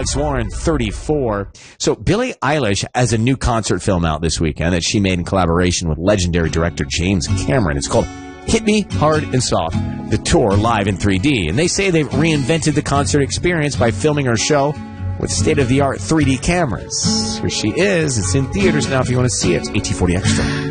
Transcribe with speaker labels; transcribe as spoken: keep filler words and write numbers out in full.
Speaker 1: Alex Warren, thirty-four. So Billie Eilish has a new concert film out this weekend that she made in collaboration with legendary director James Cameron. It's called Hit Me Hard and Soft, the tour live in three D. And they say they've reinvented the concert experience by filming her show with state-of-the-art three D cameras. Here she is. It's in theaters now if you want to see it. It's eighteen forty Extra.